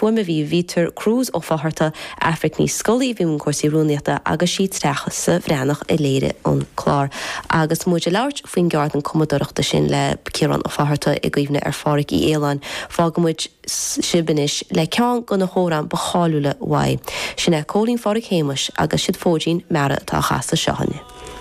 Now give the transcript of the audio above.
fuair bhí Vítor Cruz ó fáharta Afric ní scolaí bhí mún cuasaí rúnaíochta agus siad trechas sa bhreanach I léire an chlár. Agus muide leirt faoin gceart an commodóireachta sin le Ciarán ó fáharta I gcuimhne ar fáric I Éalainn fágamuid sibanis le ceann go na hóran ba cháúla waid. Sinna cólín fáric héimeas agus siad fódín meara tá chasta seohanne.